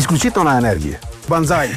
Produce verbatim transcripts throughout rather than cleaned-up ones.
Изключителна енергия. Банзай.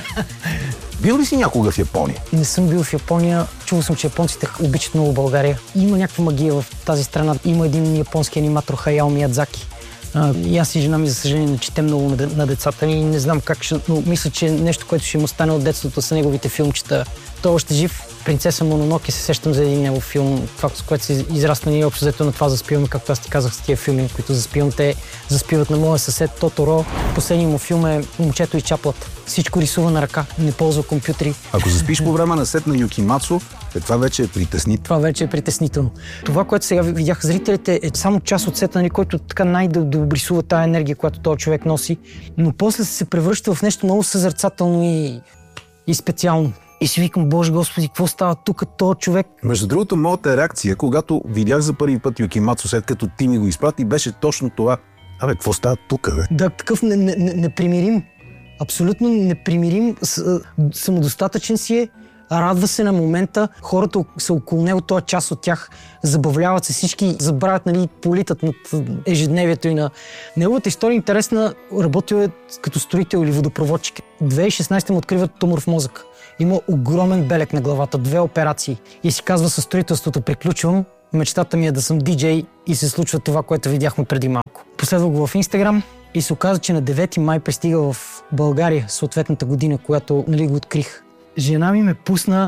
Бил ли си някога в Япония? Не съм бил в Япония. Чувал съм, че японците обичат много България. Има някаква магия в тази страна. Има един японски аниматор Хаяо Миядзаки. А, и аз и жена ми, за съжаление, не четем много на, на децата ни. Не знам как ще... Но мисля, че нещо, което ще му стане от детството са неговите филмчета. Той още жив. Принцеса Мононоке, се сещам за един негов филм, това, с което се израснали и общо взето на това заспиваме, както аз ти казах с тия филми, които заспивам. Те заспиват на моя съсед Тоторо. Последният му филм е Момчето и чаплата. Всичко рисува на ръка, не ползва компютри. Ако заспиш по време на сет на Юкимацу, е, това вече е притеснително. Това вече е притеснително. Това, което сега видях зрителите, е само част от сета, който така най-добрисува тая енергия, която този човек носи, но после се превръща в нещо много съзерцателно и, и специално. И си викам, Боже Господи, какво става тук, този човек? Между другото, моята реакция, когато видях за първи път Юкимацу, след като ти ми го изпрати, беше точно това. Абе, какво става тук, бе? Да, такъв непримирим. Абсолютно непримирим. Самодостатъчен си е. Радва се на момента. Хората са около него, той е част от тях. Забавляват се всички, забравят, нали, политат над ежедневието и на... Неговата история е интересна. Работил е като строител или водопроводчик. две хиляди и шестнадесета му откриват тумор в мозък. Има огромен белег на главата, две операции. И си казва, със строителството приключвам. Мечтата ми е да съм диджей и се случва това, което видяхме преди малко. Последва го в Инстаграм и се оказа, че на девети май пристига в България, съответната година, която, нали, го открих. Жена ми ме пусна,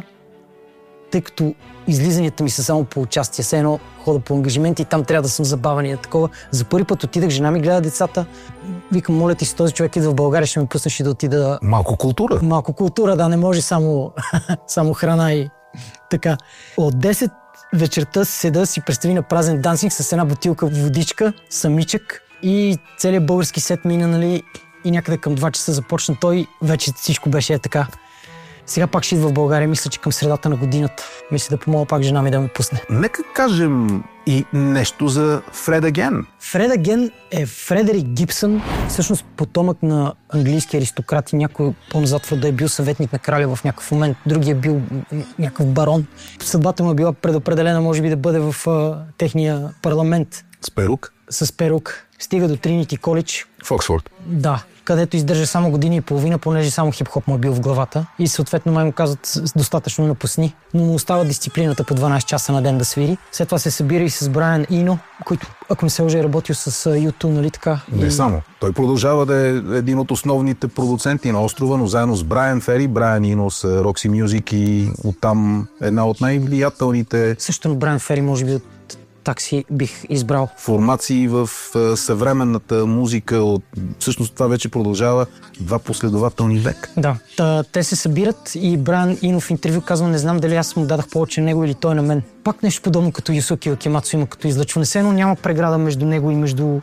тъй като излизанията ми са само по участие, все едно хода по ангажименти и там трябва да съм забавен и такова. За първи път отидах, жена ми гледа децата. Викам, моля ти, си този човек идва в България, ще ме пуснеш и да отида... Малко култура. Малко култура, да, не може само, само храна и така. От десет вечерта седа, си представи на празен дансинг с една бутилка водичка, самичък и целият български сет мина, нали, и някъде към два часа започна той, вече всичко беше е така. Сега пак ще идва в България, мисля, че към средата на годината. Мисля да помоля пак жена ми да ме пусне. Нека кажем и нещо за Фред Аген. Фред Аген е Фредерик Гибсън, всъщност потомък на английски аристократи. Някой по-назад да е бил съветник на краля в някакъв момент, другия е бил някакъв барон. Съдбата му е била предопределена, може би, да бъде в а, техния парламент. С перук? С перук. Стига до Тринити Колидж. В Оксфорд. Да, където издържа само година и половина, понеже само хип-хоп му е бил в главата. И съответно май му казват достатъчно напусни, но му остава дисциплината по дванадесет часа на ден да свири. След това се събира и с Брайан Ино, който, ако не се лъжа, е работил с YouTube, нали така? Не и... само. Той продължава да е един от основните продуценти на острова, но заедно с Брайан Фери, Брайан Ино с Roxy Music и оттам една от най-влиятелните... Също на Брайан Фери, може би, такси бих избрал. Формации в съвременната музика, от... всъщност това вече продължава два последователни век. Да. Та, те се събират и Брайан Ино в интервю казва, не знам дали аз му дадах повече на него или той на мен. Пак нещо подобно като Юсуки Юкимацу има като излъчване. Все едно няма преграда между него и между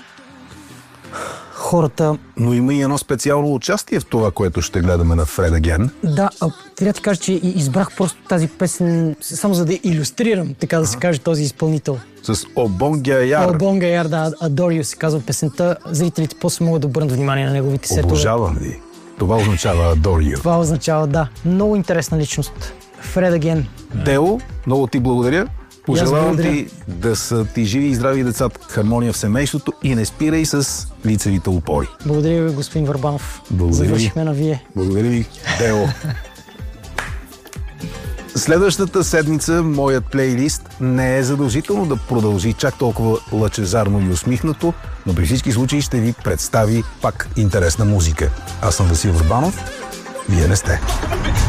хората. Но има и едно специално участие в това, което ще гледаме на Фред Аген. Да, трябва да ти кажа, че избрах просто тази песен само за да илюстрирам, така да се каже, този изпълнител. С Обонгя Яр. Обонгя Яр, да, Adore You се казва песента. Зрителите после могат да обърнат внимание на неговите сетове. Обожавам ви. Това означава Adore You. Това означава, да. Много интересна личност. Фред Аген. Део, много ти благодаря. Пожелавам ти да са ти живи и здрави децата, хармония в семейството и не спирай с лицевите упори. Благодаря ви, господин Върбанов. Благодаря ви. Завършихме на вие. Благодаря ви, Део. Следващата седмица моят плейлист не е задължително да продължи чак толкова лъчезарно и усмихнато, но при всички случаи ще ви представи пак интересна музика. Аз съм Васил Върбанов, вие не сте.